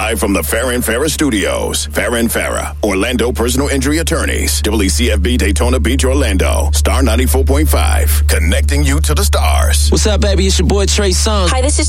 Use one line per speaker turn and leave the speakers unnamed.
Live from the Farrah and Farrah Studios. Farrah and Farrah, Orlando personal injury attorneys. WCFB Daytona Beach, Orlando. Star 94.5, connecting you to the stars.
What's up, baby? It's your boy Trey Songz.
Hi, this is